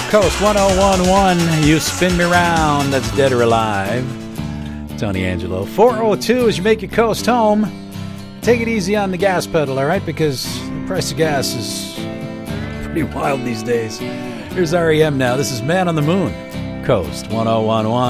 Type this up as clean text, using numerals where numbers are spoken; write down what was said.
Coast 1011, You Spin Me Round. That's Dead or Alive. Tony Angelo. 402 as you make your coast home. Take it easy on the gas pedal, all right? Because the price of gas is pretty wild these days. Here's REM now. This is Man on the Moon. Coast 1011.